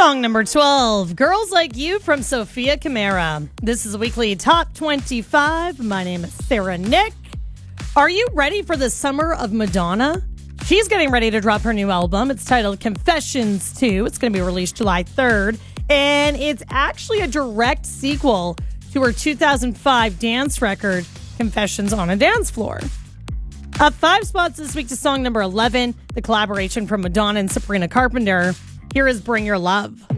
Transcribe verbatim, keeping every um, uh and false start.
Song number twelve, Girls Like You from Sophia Camara. This is a weekly top twenty-five. My name is Sarah Nick. Are you ready for the summer of Madonna? She's getting ready to drop her new album. It's titled Confessions two. It's going to be released July third. And it's actually a direct sequel to her two thousand five dance record, Confessions on a Dance Floor. Up five spots this week to song number eleven, the collaboration from Madonna and Sabrina Carpenter. Here is Bring Your Love.